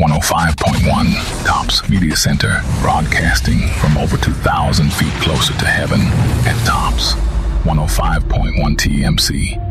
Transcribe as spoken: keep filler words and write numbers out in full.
one oh five point one Tops Media Center, broadcasting from over two thousand feet closer to heaven at Tops one oh five point one T M C.